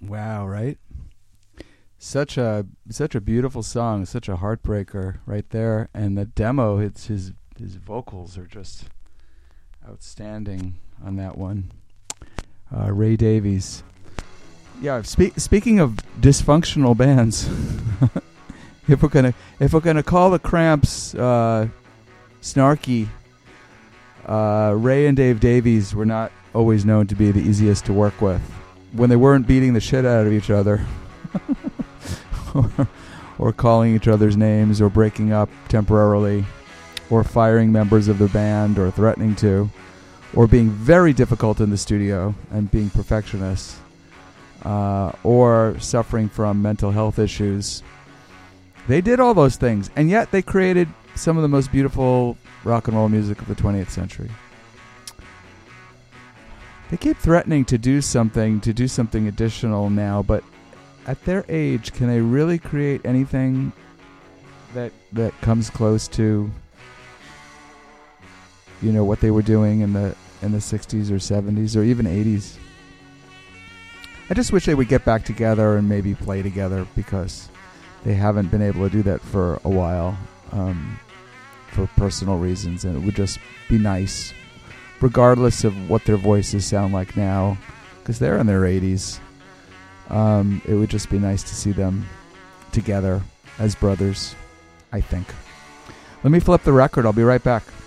Wow, right? Such a beautiful song, such a heartbreaker right there. And the demo, it's his vocals are just outstanding on that one. Ray Davies. Yeah, speaking of dysfunctional bands, if we're gonna call the Cramps snarky, Ray and Dave Davies were not always known to be the easiest to work with. When they weren't beating the shit out of each other, or calling each other's names, or breaking up temporarily, or firing members of the band, or threatening to, or being very difficult in the studio and being perfectionists, or suffering from mental health issues. They did all those things, and yet they created some of the most beautiful rock and roll music of the 20th century. They keep threatening to do something additional now, but at their age, can they really create anything that comes close to, you know, what they were doing in the 60s or 70s or even 80s? I just wish they would get back together and maybe play together, because they haven't been able to do that for a while, for personal reasons, and it would just be nice, regardless of what their voices sound like now, because they're in their 80s. It would just be nice to see them together as brothers, I think. Let me flip the record. I'll be right back.